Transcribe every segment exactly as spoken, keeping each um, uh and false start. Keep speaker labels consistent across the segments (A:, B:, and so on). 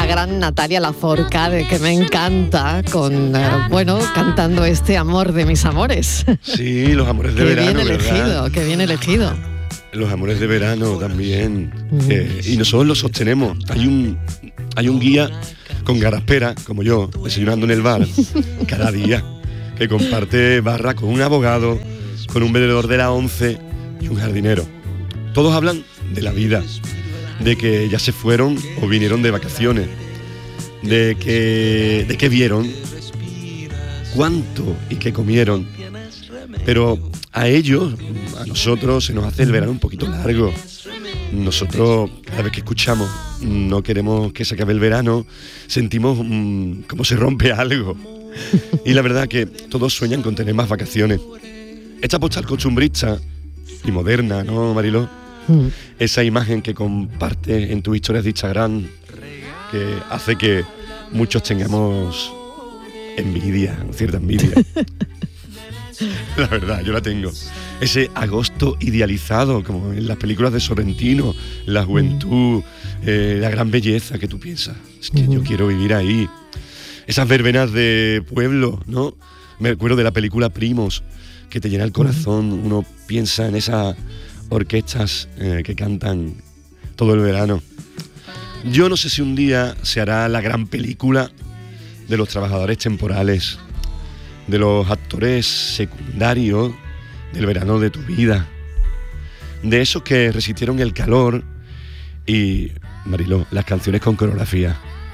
A: gran Natalia Laforcade, que me encanta, con, eh, bueno, cantando este Amor de mis amores.
B: Sí, los amores de
A: qué
B: verano,
A: bien elegido,
B: ¿verdad?
A: Qué bien elegido.
B: Los amores de verano también.
A: Mm.
B: Eh, y nosotros los sostenemos. Hay un, hay un guía con garaspera, como yo, desayunando en el bar, cada día, que comparte barra con un abogado, con un vendedor de la once y un jardinero. Todos hablan de la vida, de que ya se fueron o vinieron de vacaciones, de que, de que vieron, cuánto y qué comieron. Pero a ellos, a nosotros, se nos hace el verano un poquito largo. Nosotros, cada vez que escuchamos, no queremos que se acabe el verano, sentimos mmm, como se rompe algo. Y la verdad que todos sueñan con tener más vacaciones. Esta postal costumbrista y moderna, ¿no, Mariló? Mm. Esa imagen que compartes en tus historias de Instagram, que hace que muchos tengamos envidia, cierta envidia. La verdad, yo la tengo. Ese agosto idealizado, como en las películas de Sorrentino, la juventud, eh, la gran belleza que tú piensas. Es que uh-huh. yo quiero vivir ahí. Esas verbenas de pueblo, ¿no? Me acuerdo de la película Primos, que te llena el corazón. Uh-huh. Uno piensa en esas orquestas eh, que cantan todo el verano. Yo no sé si un día se hará la gran película de los trabajadores temporales, de los actores secundarios del verano de tu vida, de esos que resistieron el calor y, Mariló, las canciones con coreografía,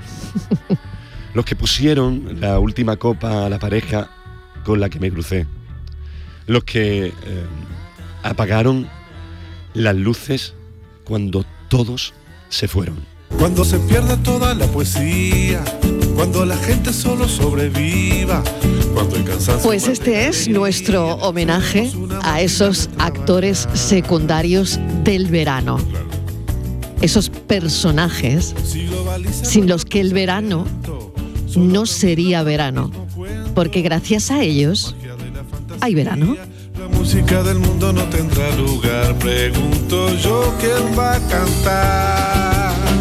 B: los que pusieron la última copa a la pareja con la que me crucé, los que eh, apagaron las luces cuando todos se fueron.
C: Cuando se pierde toda la poesía, cuando la gente solo sobreviva, cuando el cansancio...
A: Pues este es nuestro homenaje a esos actores secundarios del verano. Esos personajes sin los que el verano no sería verano, porque gracias a ellos hay verano.
C: La música del mundo no tendrá lugar, pregunto yo quién va a cantar.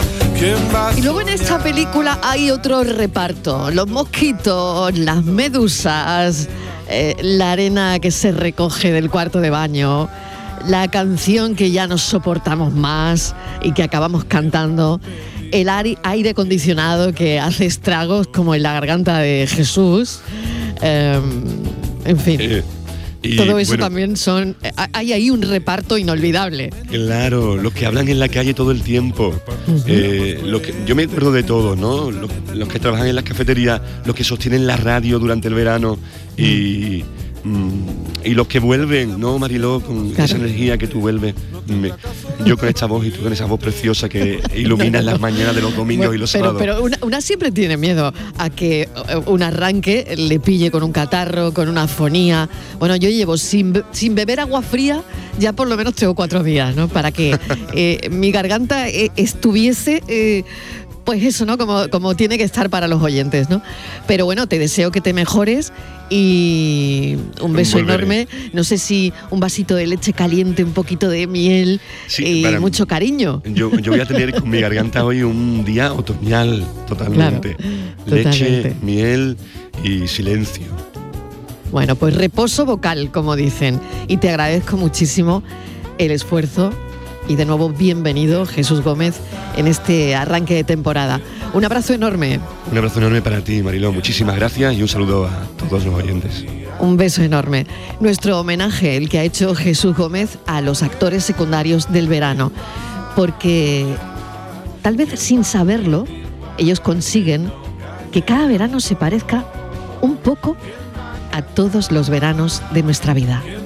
A: Y luego en esta película hay otro reparto, los mosquitos, las medusas, eh, la arena que se recoge del cuarto de baño, la canción que ya no soportamos más y que acabamos cantando, el aire acondicionado que hace estragos como en la garganta de Jesús, eh, en fin. Eh. Y, todo eso bueno, también son... Hay ahí un reparto inolvidable.
B: Claro, los que hablan en la calle todo el tiempo. Uh-huh. Eh, lo que, yo me acuerdo de todos, ¿no? Los, los que trabajan en las cafeterías, los que sostienen la radio durante el verano y, mm, y los que vuelven, ¿no, Mariló? Con claro. esa energía que tú vuelves. Me, yo con esta voz y tú con esa voz preciosa que iluminas no, no. las mañanas de los domingos bueno, y los
A: pero,
B: sábados.
A: Pero una, una siempre tiene miedo a que un arranque le pille con un catarro, con una afonía. Bueno, yo llevo sin, sin beber agua fría ya por lo menos tres o cuatro días, ¿no? Para que eh, mi garganta eh, estuviese... Eh, pues eso, ¿no? Como, como tiene que estar para los oyentes, ¿no? Pero bueno, te deseo que te mejores y un beso Volveré. enorme. No sé si un vasito de leche caliente, un poquito de miel sí, y mucho cariño.
B: Yo, yo voy a tener con mi garganta hoy un día otoñal totalmente.
A: Claro,
B: leche,
A: totalmente.
B: miel y silencio.
A: Bueno, pues reposo vocal, como dicen. Y te agradezco muchísimo el esfuerzo. Y de nuevo, bienvenido, Jesús Gómez, en este arranque de temporada. Un abrazo enorme.
B: Un abrazo enorme para ti, Mariló. Muchísimas gracias y un saludo a todos los oyentes.
A: Un beso enorme. Nuestro homenaje, el que ha hecho Jesús Gómez a los actores secundarios del verano. Porque, tal vez sin saberlo, ellos consiguen que cada verano se parezca un poco a todos los veranos de nuestra vida.